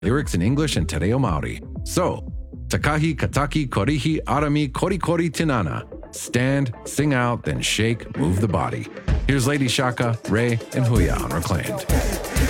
lyrics in English and Te Reo Maori. So, Takahi, Kataki, Korihi, Arami, Kori Kori Tinana. Stand, sing out, then shake, move the body. Here's Lady Shaka, Ray, and Huya on Reclaimed.